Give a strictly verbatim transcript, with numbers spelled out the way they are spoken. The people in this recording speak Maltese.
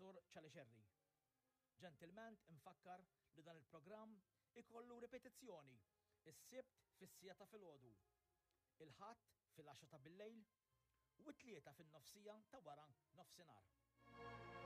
Sur Ċalexerri. Ġentilment infakkar li dan il-programm ikollu ripetizzjoni is-sibt fis-sija ta' filgħodu, il-ħadd fil-għaxra ta' bil-lejl u t-tlieta fin-nofsija ta' wara nofsinhar.